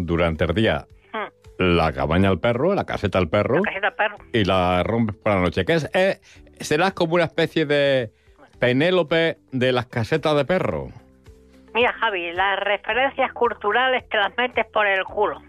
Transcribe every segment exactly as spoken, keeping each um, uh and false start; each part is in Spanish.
durante el día mm. la cabaña del perro, la caseta del perro, la caseta del perro. y la rompes por la noche. ¿Qué es? Eh, ¿Serás como una especie de Penélope de las casetas de perro? Mira, Javi, las referencias culturales te las metes por el culo.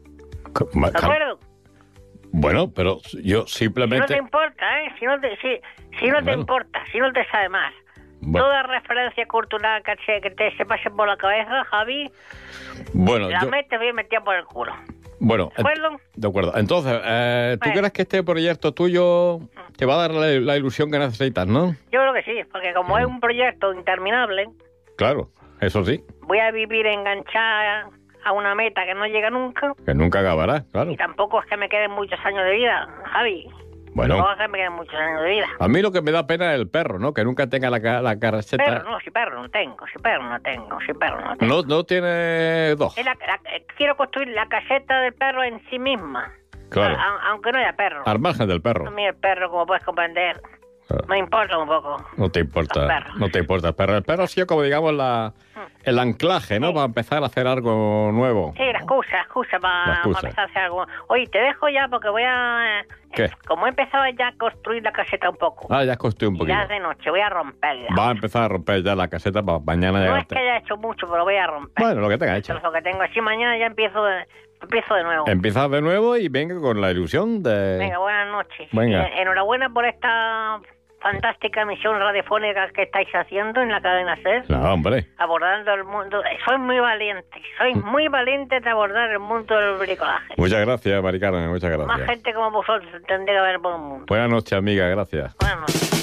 ¿De acuerdo? Bueno, pero yo simplemente... Si no te importa, ¿eh? Si no te, si, si no bueno. te importa, si no te sabe más. Bueno. Toda referencia cultural que, se, que te se pase por la cabeza, Javi, bueno, la yo... metes bien metida por el culo. Bueno, ¿de acuerdo? De acuerdo. Entonces, eh, ¿tú bueno. crees que este proyecto tuyo te va a dar la, la ilusión que necesitas, no? Yo creo que sí, porque como mm. es un proyecto interminable... Claro, eso sí. Voy a vivir enganchada a una meta que no llega nunca. Que nunca acabará, claro. Y tampoco es que me queden muchos años de vida, Javi. Bueno. Tampoco es que me queden muchos años de vida. A mí lo que me da pena es el perro, ¿no? Que nunca tenga la, la caraceta... Perro, no, si perro no tengo, si perro no tengo, si perro no tengo. No, no tiene dos. La, la, quiero construir la caseta del perro en sí misma. Claro. A, aunque no haya perro. Al margen del perro. A mí el perro, como puedes comprender... Claro. Me importa un poco. No te importa, no te importa el perro. El perro ha sido como, digamos, la, el anclaje, ¿no? Sí. Para empezar a hacer algo nuevo. Sí, la excusa, la excusa para, la excusa. para empezar a hacer algo. Oye, te dejo ya porque voy a... ¿Qué? Como he empezado ya a construir la caseta un poco. Ah, ya has construido un poquito. Ya es de noche, voy a romperla. Va a empezar a romper ya la caseta para mañana ya... No llegarte. es que haya hecho mucho, pero voy a romper. Bueno, lo que tenga hecho. Lo que tengo. Así mañana ya empiezo de... Empiezo de nuevo. Empiezas de nuevo y venga con la ilusión de... Venga, buenas noches. Venga. Y enhorabuena por esta... fantástica misión radiofónica que estáis haciendo en la cadena SER. No, hombre. Abordando el mundo. Sois muy valientes. Sois muy valientes de abordar el mundo del bricolaje. Muchas gracias, Mari Carmen, muchas gracias. Más gente como vosotros tendría que haber por el mundo. Buenas noches, amiga, gracias. Buenas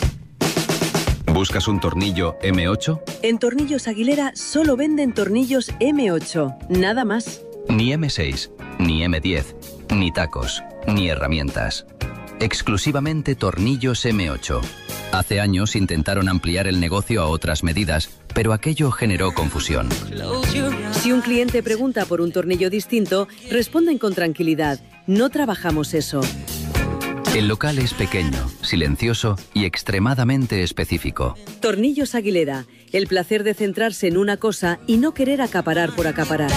noches. ¿Buscas un tornillo eme ocho? En Tornillos Aguilera solo venden tornillos eme ocho, nada más. Ni eme seis, ni eme diez, ni tacos, ni herramientas. Exclusivamente tornillos eme ocho. Hace años intentaron ampliar el negocio a otras medidas, pero aquello generó confusión. Si un cliente pregunta por un tornillo distinto, responden con tranquilidad. No trabajamos eso. El local es pequeño, silencioso y extremadamente específico. Tornillos Aguilera. El placer de centrarse en una cosa y no querer acaparar por acaparar.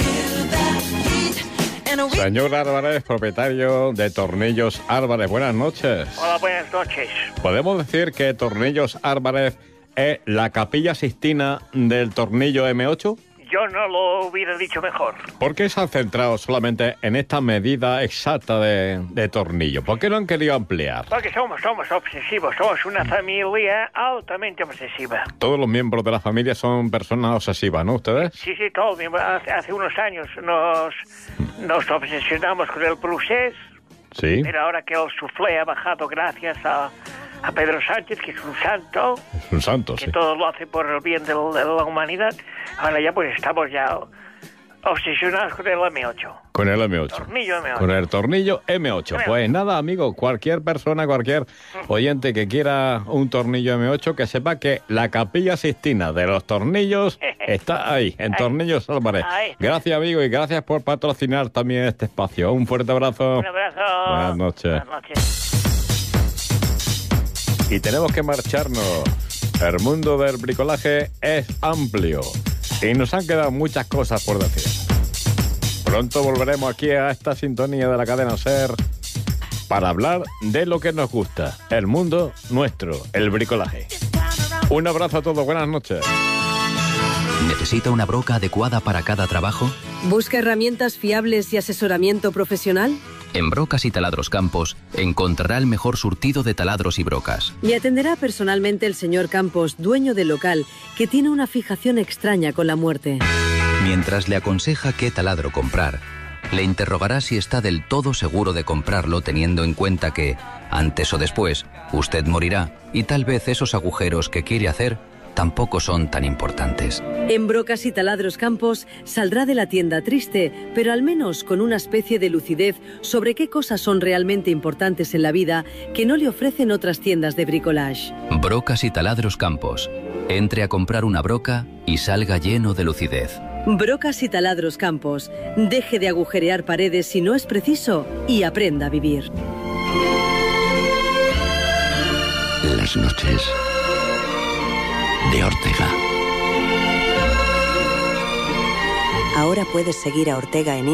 Señor Álvarez, propietario de Tornillos Álvarez, buenas noches. Hola, buenas noches. ¿Podemos decir que Tornillos Álvarez es la Capilla Sixtina del tornillo eme ocho? Yo no lo hubiera dicho mejor. ¿Por qué se han centrado solamente en esta medida exacta de, de tornillo? ¿Por qué no han querido ampliar? Porque somos, somos obsesivos, somos una familia altamente obsesiva. Todos los miembros de la familia son personas obsesivas, ¿no, ustedes? Sí, sí, todos. Hace, hace unos años nos, nos obsesionamos con el procés. Sí. Pero ahora que el soufflé ha bajado gracias a, a Pedro Sánchez, que es un santo. Es un santo, que sí. todo lo hace por el bien de la, de la humanidad. Ahora ya pues estamos ya obsesionados con el eme ocho. Con el eme ocho. Tornillo eme ocho. Con el tornillo eme ocho. Pues nada, amigo, cualquier persona, cualquier oyente que quiera un tornillo eme ocho, que sepa que la Capilla Sixtina de los tornillos está ahí, en ahí. Tornillos Álvarez. Ahí. Gracias, amigo, y gracias por patrocinar también este espacio. Un fuerte abrazo. Un abrazo. Buenas noches. Buenas noches. Y tenemos que marcharnos. El mundo del bricolaje es amplio y nos han quedado muchas cosas por decir. Pronto volveremos aquí a esta sintonía de la cadena SER para hablar de lo que nos gusta, el mundo nuestro, el bricolaje. Un abrazo a todos, buenas noches. ¿Necesita una broca adecuada para cada trabajo? ¿Busca herramientas fiables y asesoramiento profesional? En Brocas y Taladros Campos encontrará el mejor surtido de taladros y brocas. Le atenderá personalmente el señor Campos, dueño del local, que tiene una fijación extraña con la muerte. Mientras le aconseja qué taladro comprar, le interrogará si está del todo seguro de comprarlo, teniendo en cuenta que, antes o después, usted morirá y tal vez esos agujeros que quiere hacer tampoco son tan importantes. En Brocas y Taladros Campos saldrá de la tienda triste, pero al menos con una especie de lucidez sobre qué cosas son realmente importantes en la vida que no le ofrecen otras tiendas de bricolage. Brocas y Taladros Campos. Entre a comprar una broca y salga lleno de lucidez. Brocas y Taladros Campos. Deje de agujerear paredes si no es preciso y aprenda a vivir. Las noches de Ortega. Ahora puedes seguir a Ortega en